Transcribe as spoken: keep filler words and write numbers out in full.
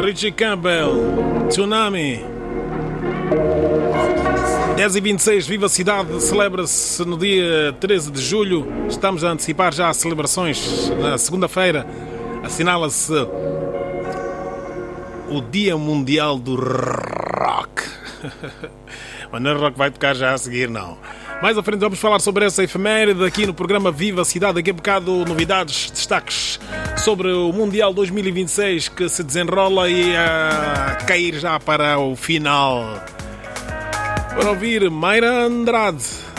Richie Campbell, Tsunami. dez e vinte e seis, Viva Cidade celebra-se no dia treze de julho. Estamos a antecipar já as celebrações. Na segunda-feira assinala-se o Dia Mundial do Rock. Mas não é rock vai tocar já a seguir, não. Mais à frente vamos falar sobre essa efeméride aqui no programa Viva Cidade. Daqui a bocado novidades, destaques sobre o Mundial dois mil e vinte e seis que se desenrola e a cair já para o final. Para ouvir Mayra Andrade.